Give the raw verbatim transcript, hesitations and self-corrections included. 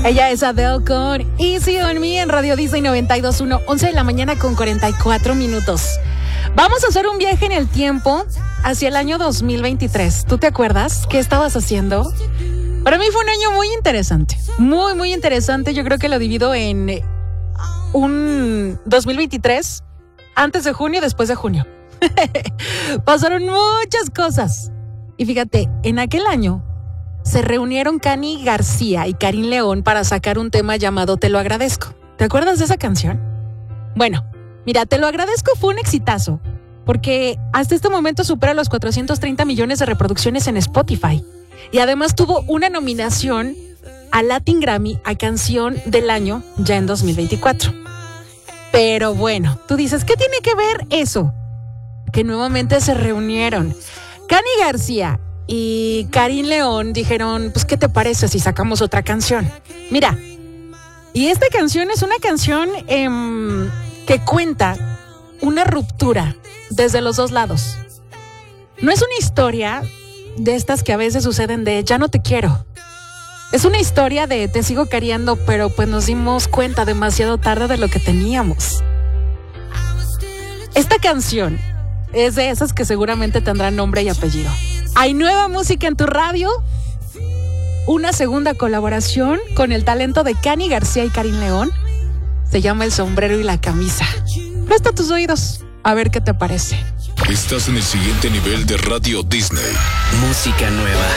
Ella es Adele con Easy on Me en Radio Disney noventa y dos punto uno, once de la mañana con cuarenta y cuatro minutos. Vamos a hacer un viaje en el tiempo hacia el año dos mil veintitrés. ¿Tú te acuerdas qué estabas haciendo? Para mí fue un año muy interesante, muy, muy interesante. Yo creo que lo divido en un dos mil veintitrés antes de junio y después de junio. Pasaron muchas cosas. Y fíjate, en aquel año se reunieron Cani García y Karin León para sacar un tema llamado Te lo agradezco. ¿Te acuerdas de esa canción? Bueno, mira, Te lo agradezco fue un exitazo, porque hasta este momento supera los cuatrocientos treinta millones de reproducciones en Spotify. Y además tuvo una nominación a Latin Grammy a Canción del Año ya en dos mil veinticuatro. Pero bueno, tú dices, ¿qué tiene que ver eso? Que nuevamente se reunieron. Cani García y Karin León dijeron, pues, ¿qué te parece si sacamos otra canción? Mira, y esta canción es una canción eh, que cuenta una ruptura desde los dos lados. No es una historia de estas que a veces suceden de ya no te quiero. Es una historia de te sigo queriendo, pero pues nos dimos cuenta demasiado tarde de lo que teníamos. Esta canción es de esas que seguramente tendrán nombre y apellido. Hay nueva música en tu radio, una segunda colaboración con el talento de Cani García y Karin León. Se llama El sombrero y la camisa. Presta tus oídos a ver qué te parece. Estás en el siguiente nivel de Radio Disney. Música nueva.